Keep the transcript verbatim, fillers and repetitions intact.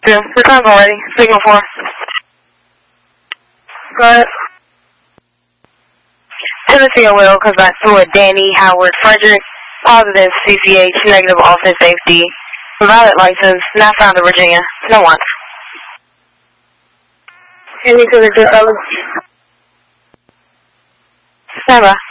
two. The time's already. Signal four. Go ahead. Tennessee and Will comes back to a Danny Howard Frederick. Positive C C H, negative office safety. Valid license, not found in Virginia. No one. Any to the Goodfellas. Stand by.